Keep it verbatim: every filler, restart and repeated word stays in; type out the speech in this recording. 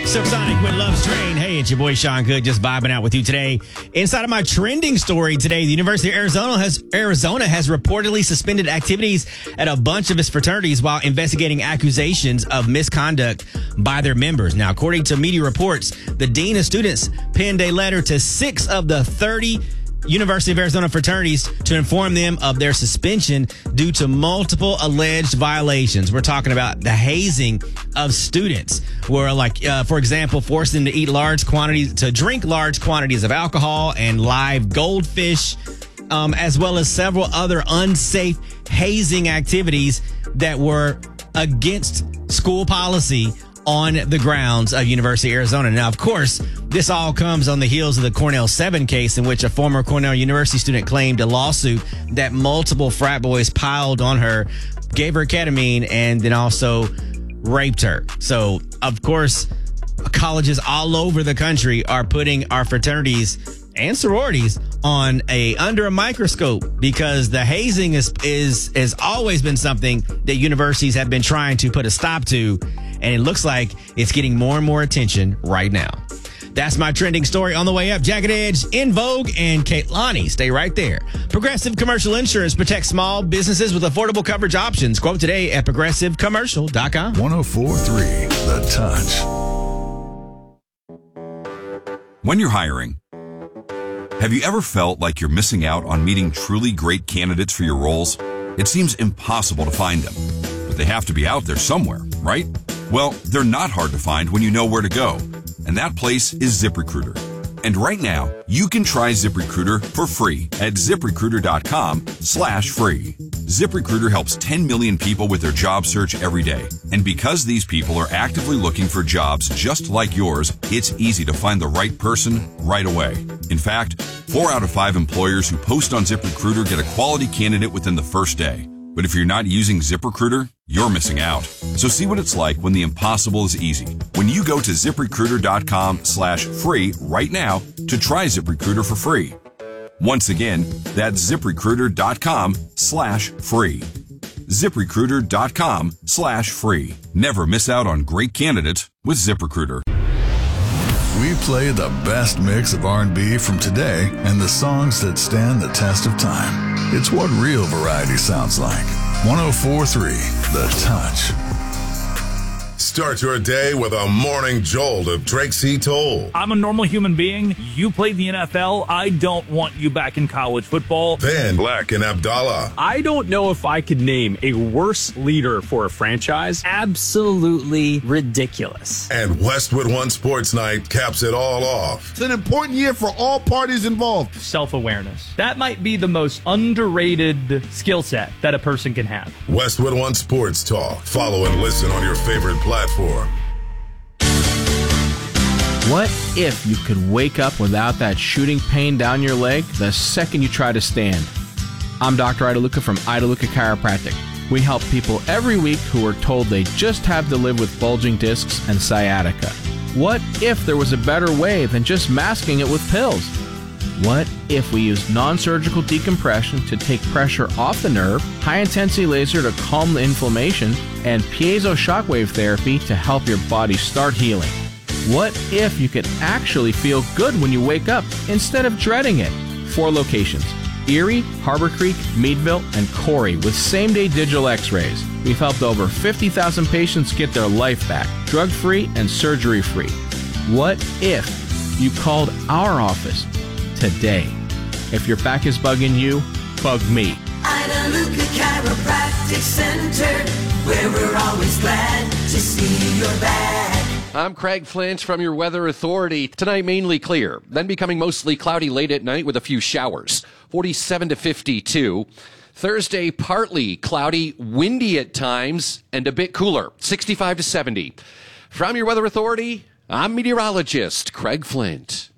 Subsonic with Love's Train. Hey, it's your boy Sean Good, just vibing out with you today. Inside of my trending story today, the University of Arizona has Arizona has reportedly suspended activities at a bunch of its fraternities while investigating accusations of misconduct by their members. Now, according to media reports, the dean of students penned a letter to six of the thirty University of Arizona fraternities to inform them of their suspension due to multiple alleged violations. We're talking about the hazing of students, where, like, uh, for example, forcing them to eat large quantities, to drink large quantities of alcohol and live goldfish, um, as well as several other unsafe hazing activities that were against school policy on the grounds of University of Arizona. Now, of course, this all comes on the heels of the Cornell seven case, in which a former Cornell University student claimed a lawsuit that multiple frat boys piled on her, gave her ketamine, and then also raped her. So, of course, colleges all over the country are putting our fraternities and sororities on a under a microscope, because the hazing is is has always been something that universities have been trying to put a stop to, and it looks like it's getting more and more attention right now. That's my trending story on the way up. Jagged Edge, In Vogue, and Kaitlani. Stay right there. Progressive Commercial Insurance protects small businesses with affordable coverage options. Quote today at progressive commercial dot com. one oh four point three The Touch. When you're hiring, have you ever felt like you're missing out on meeting truly great candidates for your roles? It seems impossible to find them, but they have to be out there somewhere, right? Well, they're not hard to find when you know where to go, and that place is ZipRecruiter. And right now, you can try ZipRecruiter for free at ZipRecruiter.com slash free. ZipRecruiter helps ten million people with their job search every day. And because these people are actively looking for jobs just like yours, it's easy to find the right person right away. In fact, four out of five employers who post on ZipRecruiter get a quality candidate within the first day. But if you're not using ZipRecruiter, you're missing out. So see what it's like when the impossible is easy. When you go to ZipRecruiter.com slash free right now to try ZipRecruiter for free. Once again, that's ZipRecruiter.com slash free. ZipRecruiter.com slash free. Never miss out on great candidates with ZipRecruiter. We play the best mix of R and B from today and the songs that stand the test of time. It's what real variety sounds like. one oh four point three The Touch. Start your day with a morning jolt of Drake C. Toll. I'm a normal human being. You played the N F L. I don't want you back in college football. Then Black and Abdallah. I don't know if I could name a worse leader for a franchise. Absolutely ridiculous. And Westwood One Sports Night caps it all off. It's an important year for all parties involved. Self-awareness. That might be the most underrated skill set that a person can have. Westwood One Sports Talk. Follow and listen on your favorite platform. What if you could wake up without that shooting pain down your leg the second you try to stand? I'm Doctor Idaluca from Idaluca Chiropractic. We help people every week who are told they just have to live with bulging discs and sciatica. What if there was a better way than just masking it with pills? What if we used non-surgical decompression to take pressure off the nerve, high-intensity laser to calm the inflammation, and piezo shockwave therapy to help your body start healing? What if you could actually feel good when you wake up instead of dreading it? Four locations: Erie, Harbor Creek, Meadville, and Corey, with same-day digital x-rays. We've helped over fifty thousand patients get their life back, drug-free and surgery-free. What if you called our office today? If your back is bugging you, bug me. Idaluca Chiropractic Center, where we're always glad to see your back. I'm Craig Flint from your Weather Authority. Tonight, mainly clear, then becoming mostly cloudy late at night with a few showers. forty-seven to fifty-two. Thursday, partly cloudy, windy at times, and a bit cooler, sixty-five to seventy. From your Weather Authority, I'm meteorologist Craig Flint.